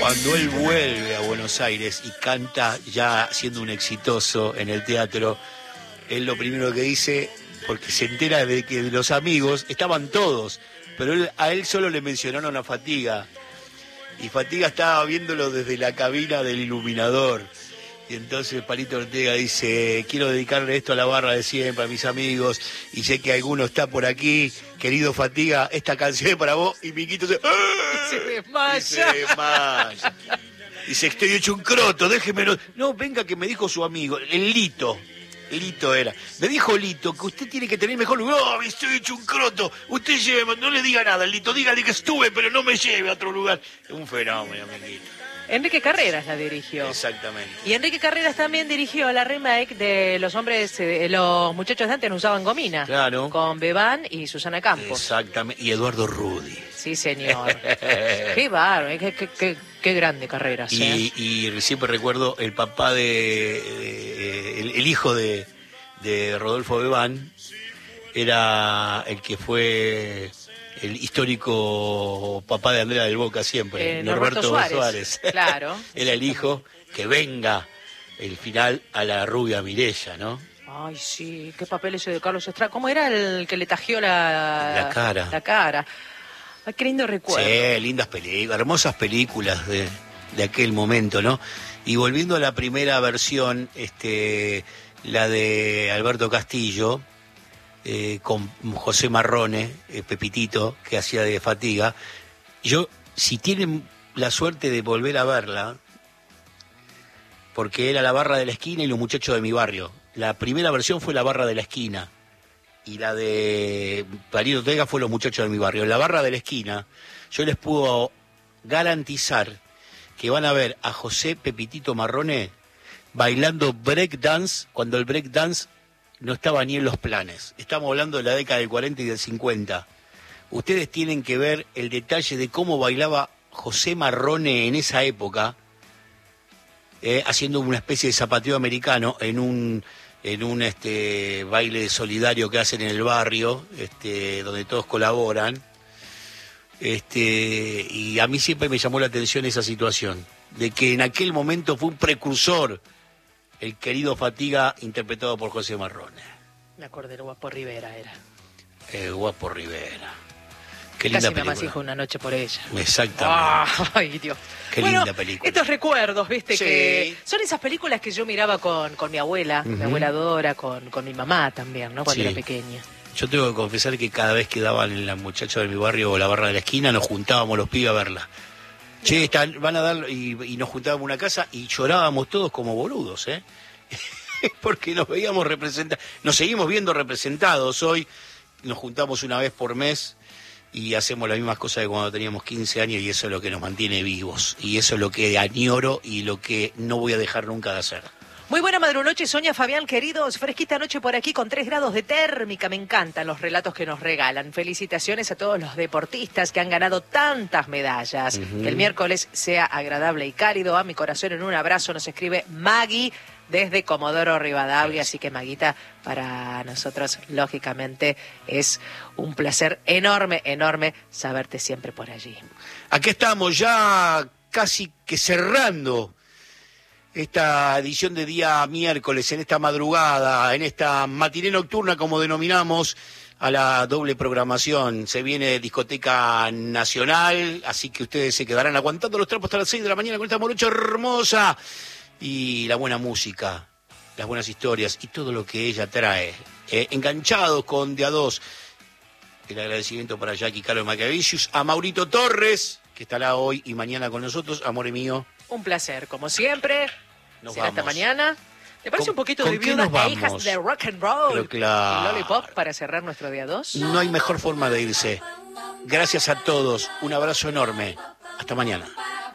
Cuando él vuelve a Buenos Aires y canta ya siendo un exitoso en el teatro, él lo primero que dice, porque se entera de que de los amigos estaban todos, pero a él solo le mencionaron a Fatiga. Y Fatiga estaba viéndolo desde la cabina del iluminador. Y entonces Palito Ortega dice, quiero dedicarle esto a la barra de siempre, a mis amigos, y sé que alguno está por aquí, querido Fatiga, esta canción es para vos, y Miquito se desmaya. Dice, estoy hecho un croto, déjemelo. No, venga, que me dijo su amigo, el Lito era. Me dijo Lito que usted tiene que tener mejor lugar. No, estoy hecho un croto. Usted lleve, no le diga nada, Lito, dígale que estuve, pero no me lleve a otro lugar. Es un fenómeno, Miquito. Enrique Carreras la dirigió. Exactamente. Y Enrique Carreras también dirigió la remake de Los hombres, los muchachos de antes no usaban gomina. Claro. Con Bebán y Susana Campos. Exactamente. Y Eduardo Rudi. Sí, señor. Qué bárbaro, qué grande Carreras. Y siempre recuerdo el papá el hijo de Rodolfo Bebán, era el que fue el histórico papá de Andrea del Boca siempre, Norberto Suárez. Claro. Era el hijo que venga el final a la rubia Mireya, ¿no? Ay, sí, qué papel ese de Carlos Estrada. ¿Cómo era el que le tajió la cara? La cara. Ay, qué lindo recuerdo. Sí, lindas películas, hermosas películas de aquel momento, ¿no? Y volviendo a la primera versión, la de Alberto Castillo, con José Marrone, Pepitito, que hacía de Fatiga. Yo, si tienen la suerte de volver a verla, porque era La barra de la esquina y Los muchachos de mi barrio. La primera versión fue La barra de la esquina, y la de Palito Ortega fue Los muchachos de mi barrio. En La barra de la esquina, yo les puedo garantizar que van a ver a José Pepitito Marrone bailando breakdance, cuando el breakdance no estaba ni en los planes. Estamos hablando de la década del 40 y del 50. Ustedes tienen que ver el detalle de cómo bailaba José Marrone en esa época, haciendo una especie de zapateo americano en un baile solidario que hacen en el barrio, donde todos colaboran. Y a mí siempre me llamó la atención esa situación, de que en aquel momento fue un precursor el querido Fatiga, interpretado por José Marrone. Me acordé del Guapo Rivera, era. Guapo Rivera. Qué linda Casi película. me hijo una noche por ella. Exactamente. Ay, Dios. Qué linda película. Estos recuerdos, viste, Sí. que son esas películas que yo miraba con mi abuela, mi abuela Dora, con mi mamá también, ¿no? Cuando Sí. era pequeña. Yo tengo que confesar que cada vez que daban en La muchacha de mi barrio o La barra de la esquina, nos juntábamos los pibes a verla. Che, van a dar, y nos juntábamos en una casa y llorábamos todos como boludos, porque nos veíamos representados, nos seguimos viendo representados hoy, nos juntamos una vez por mes y hacemos las mismas cosas que cuando teníamos 15 años, y eso es lo que nos mantiene vivos, y eso es lo que añoro y lo que no voy a dejar nunca de hacer. Muy buena madrunoche, Sonia, Fabián, queridos. Fresquita noche por aquí con 3 grados de térmica. Me encantan los relatos que nos regalan. Felicitaciones a todos los deportistas que han ganado tantas medallas. Que el miércoles sea agradable y cálido. A mi corazón en un abrazo nos escribe Maggie desde Comodoro Rivadavia. Así que, Maguita, para nosotros, lógicamente, es un placer enorme, enorme saberte siempre por allí. Aquí estamos ya casi que cerrando esta edición de día miércoles, en esta madrugada, en esta matiné nocturna, como denominamos, a la doble programación. Se viene Discoteca Nacional, así que ustedes se quedarán aguantando los trapos hasta las 6 de la mañana con esta morocha hermosa y la buena música, las buenas historias y todo lo que ella trae. Enganchados con De a dos. El agradecimiento para Jackie Carlos Macavicius, a Maurito Torres, que estará hoy y mañana con nosotros, amor mío. Un placer, como siempre. Nos Será hasta vamos. mañana. ¿Te parece un poquito de ¿con qué Viudas nos e Hijas vamos? de Rock and Roll? Pero claro. Y Lollipop para cerrar nuestro día 2. No hay mejor forma de irse. Gracias a todos. Un abrazo enorme. Hasta mañana.